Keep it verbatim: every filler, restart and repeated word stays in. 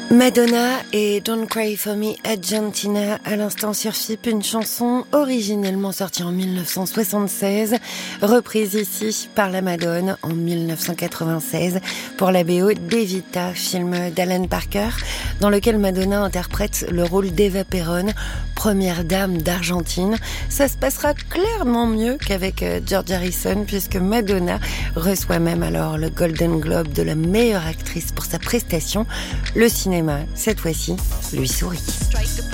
Madonna et Don't Cry For Me Argentina, à l'instant sur F I P, une chanson originellement sortie en mille neuf cent soixante-seize, reprise ici par la Madone en mille neuf cent quatre-vingt-seize pour la B O d'Evita, film d'Alan Parker, dans lequel Madonna interprète le rôle d'Eva Perón, première dame d'Argentine. Ça se passera clairement mieux qu'avec George Harrison, puisque Madonna reçoit même alors le Golden Globe de la meilleure actrice pour sa prestation. Le cinéma, cette fois-ci, lui sourit.